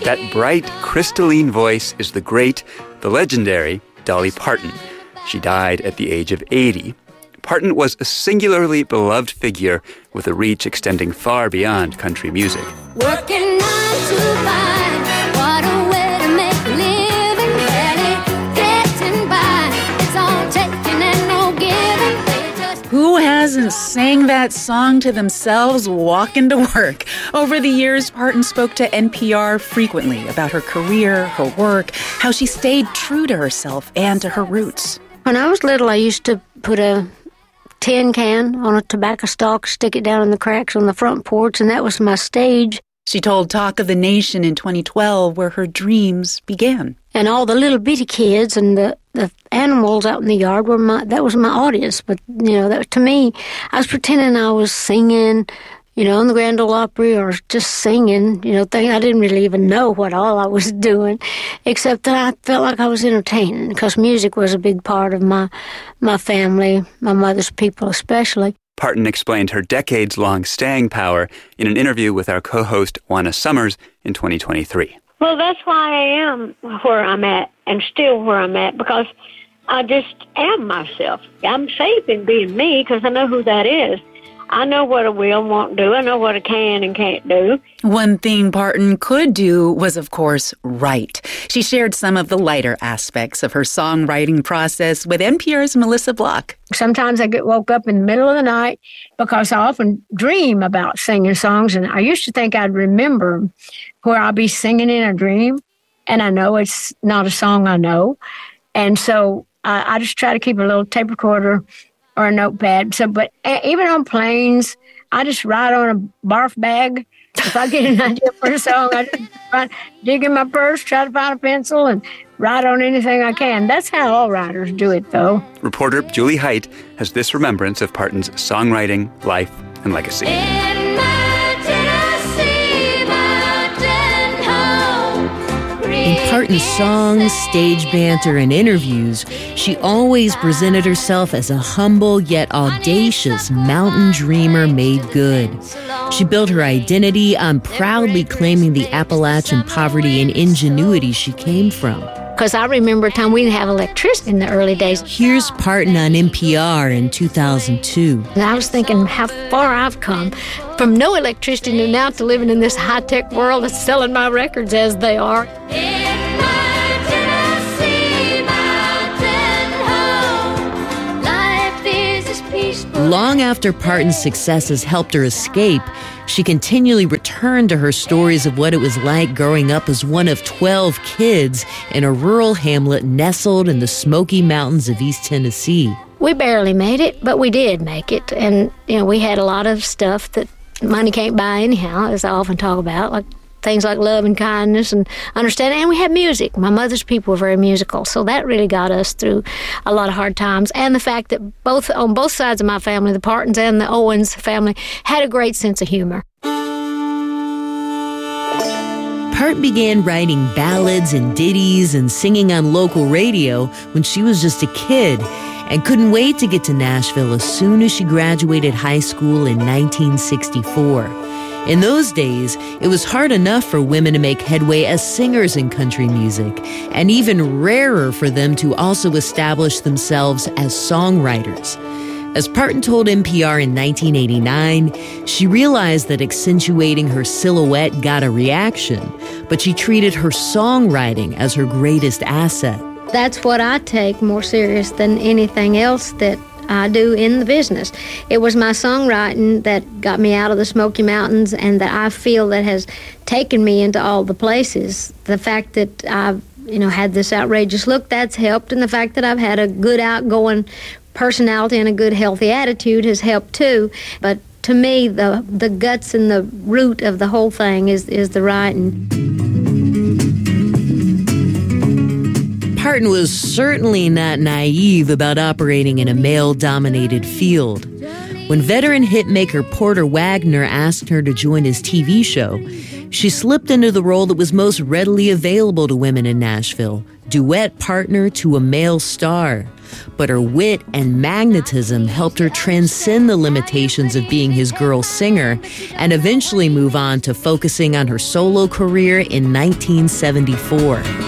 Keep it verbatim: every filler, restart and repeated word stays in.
That bright, crystalline voice is the great, the legendary Dolly Parton. She died at the age of eighty. Parton was a singularly beloved figure with a reach extending far beyond country music. Working nine to five, what a way to make a living, barely getting by. It's all taking and no giving. Just... Who hasn't sang that song to themselves walking to work? Over the years, Parton spoke to N P R frequently about her career, her work, how she stayed true to herself and to her roots. When I was little, I used to put a tin can on a tobacco stalk, stick it down in the cracks on the front porch, and that was my stage. She told Talk of the Nation in twenty twelve where her dreams began. And all the little bitty kids and the, the animals out in the yard were my, that was my audience. But, you know, that to me, I was pretending I was singing, you know, in the Grand Ole Opry or just singing, you know, thing. I didn't really even know what all I was doing, except that I felt like I was entertaining because music was a big part of my my family, my mother's people especially. Parton explained her decades-long staying power in an interview with our co-host Juana Summers in twenty twenty-three. Well, that's why I am where I'm at and still where I'm at, because I just am myself. I'm safe in being me because I know who that is. I know what I will and won't do. I know what I can and can't do. One thing Parton could do was, of course, write. She shared some of the lighter aspects of her songwriting process with N P R's Melissa Block. Sometimes I get woke up in the middle of the night because I often dream about singing songs, and I used to think I'd remember where I'll be singing in a dream, and I know it's not a song I know. And so I, I just try to keep a little tape recorder or a notepad. So, but even on planes, I just write on a barf bag. If I get an idea for a song, I just find, dig in my purse, try to find a pencil, and write on anything I can. That's how all writers do it, though. Reporter Julie Height has this remembrance of Parton's songwriting, life, and legacy. In my Tennessee mountain home, In Parton's songs, stage banter, and interviews, she always presented herself as a humble yet audacious mountain dreamer made good. She built her identity on proudly claiming the Appalachian poverty and ingenuity she came from. Because I remember a time we didn't have electricity in the early days. Here's Parton on N P R in two thousand two. And I was thinking how far I've come from no electricity to now to living in this high-tech world that's selling my records as they are. in my Tennessee mountain home, life is as peaceful. Long after Parton's successes helped her escape, she continually returned to her stories of what it was like growing up as one of twelve kids in a rural hamlet nestled in the Smoky Mountains of East Tennessee. We barely made it, but we did make it. And, you know, we had a lot of stuff that money can't buy anyhow, as I often talk about, like things like love and kindness and understanding. And we had music. My mother's people were very musical, so that really got us through a lot of hard times. And the fact that both on both sides of my family, the Partons and the Owens family, had a great sense of humor. Part began writing ballads and ditties and singing on local radio when she was just a kid and couldn't wait to get to Nashville as soon as she graduated high school in nineteen sixty-four. In those days, it was hard enough for women to make headway as singers in country music, and even rarer for them to also establish themselves as songwriters. As Parton told N P R in nineteen eighty-nine, she realized that accentuating her silhouette got a reaction, but she treated her songwriting as her greatest asset. That's what I take more serious than anything else that I do in the business. It was my songwriting that got me out of the Smoky Mountains and that I feel that has taken me into all the places. The fact that I've, you know, had this outrageous look, that's helped, and the fact that I've had a good outgoing personality and a good healthy attitude has helped too. But to me, the the guts and the root of the whole thing is, is the writing. Parton was certainly not naive about operating in a male-dominated field. When veteran hitmaker Porter Wagoner asked her to join his T V show, She slipped into the role that was most readily available to women in Nashville, duet partner to a male star. But her wit and magnetism helped her transcend the limitations of being his girl singer and eventually move on to focusing on her solo career in nineteen seventy-four.